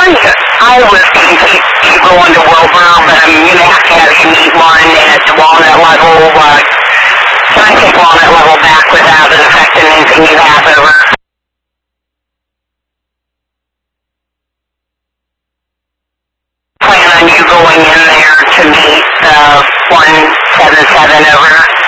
I was thinking you go into Wilbur, but you may have to have you meet one at Walnut level, try and take Walnut level back without it affecting anything you have over. Plan on you going in there to meet 177 over.